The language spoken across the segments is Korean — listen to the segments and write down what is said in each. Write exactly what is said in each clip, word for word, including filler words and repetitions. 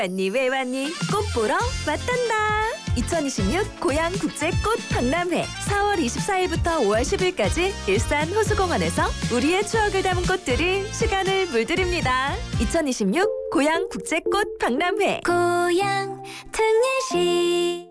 왔니 왜 왔니 꽃 보러 왔단다. 이천이십육 고양국제꽃 박람회 사월 이십사일부터 오월 십일까지 일산 호수공원에서 우리의 추억을 담은 꽃들이 시간을 물들입니다. 이천이십육 고양국제꽃 박람회 고양 특례시.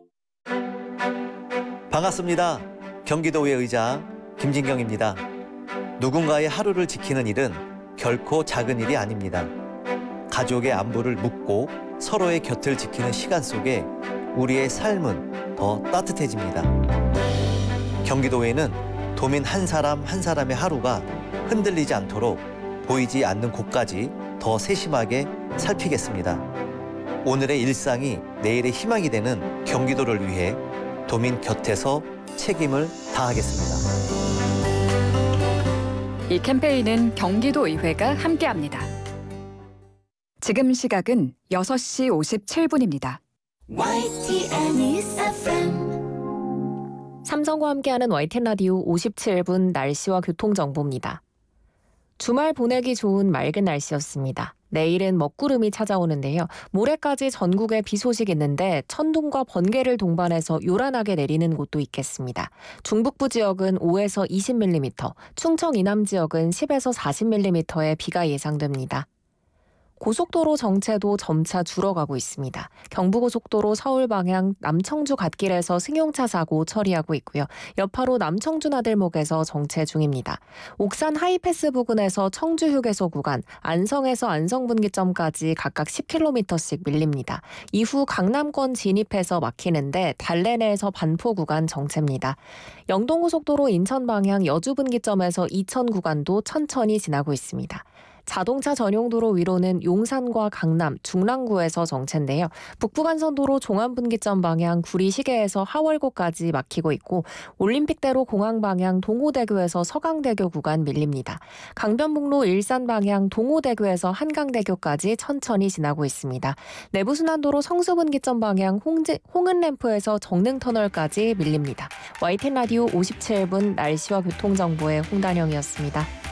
반갑습니다. 경기도의 의장 김진경입니다. 누군가의 하루를 지키는 일은 결코 작은 일이 아닙니다. 가족의 안부를 묻고 서로의 곁을 지키는 시간 속에 우리의 삶은 더 따뜻해집니다. 경기도에는 도민 한 사람 한 사람의 하루가 흔들리지 않도록 보이지 않는 곳까지 더 세심하게 살피겠습니다. 오늘의 일상이 내일의 희망이 되는 경기도를 위해 도민 곁에서 책임을 다하겠습니다. 이 캠페인은 경기도의회가 함께합니다. 지금 시각은 여섯 시 오십칠 분입니다. 삼성과 함께하는 와이티엔 라디오 오십칠 분 날씨와 교통정보입니다. 주말 보내기 좋은 맑은 날씨였습니다. 내일은 먹구름이 찾아오는데요. 모레까지 전국에 비 소식 있는데 천둥과 번개를 동반해서 요란하게 내리는 곳도 있겠습니다. 중북부 지역은 오에서 이십 밀리미터, 충청 이남 지역은 십에서 사십 밀리미터의 비가 예상됩니다. 고속도로 정체도 점차 줄어가고 있습니다. 경부고속도로 서울 방향 남청주 갓길에서 승용차 사고 처리하고 있고요. 여파로 남청주 나들목에서 정체 중입니다. 옥산 하이패스 부근에서 청주 휴게소 구간, 안성에서 안성분기점까지 각각 십 킬로미터씩 밀립니다. 이후 강남권 진입해서 막히는데 달래내에서 반포 구간 정체입니다. 영동고속도로 인천 방향 여주분기점에서 이천 구간도 천천히 지나고 있습니다. 자동차 전용도로 위로는 용산과 강남, 중랑구에서 정체인데요. 북부간선도로 종암분기점 방향 구리시계에서 하월고까지 막히고 있고 올림픽대로 공항 방향 동호대교에서 서강대교 구간 밀립니다. 강변북로 일산 방향 동호대교에서 한강대교까지 천천히 지나고 있습니다. 내부순환도로 성수분기점 방향 홍지, 홍은램프에서 정릉터널까지 밀립니다. 와이티엔 라디오 오십칠 분 날씨와 교통정보의 홍단영이었습니다.